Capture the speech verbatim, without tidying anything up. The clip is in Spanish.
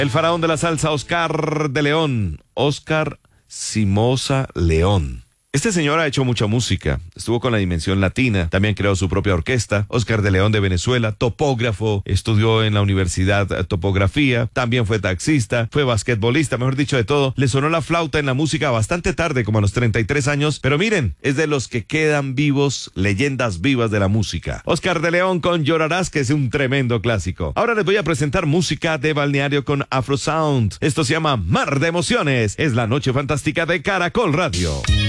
El faraón de la salsa, Oscar de León. Oscar Simosa León. Este señor ha hecho mucha música, estuvo con la Dimensión Latina, también creó su propia orquesta. Oscar de León de Venezuela, topógrafo, estudió en la universidad eh, topografía, también fue taxista, fue basquetbolista, mejor dicho de todo. Le sonó la flauta en la música bastante tarde, como a los treinta y tres años, pero miren, es de los que quedan vivos, leyendas vivas de la música. Oscar de León con Llorarás, que es un tremendo clásico. Ahora les voy a presentar música de balneario con Afro Sound. Esto se llama Mar de Emociones, es la noche fantástica de Caracol Radio.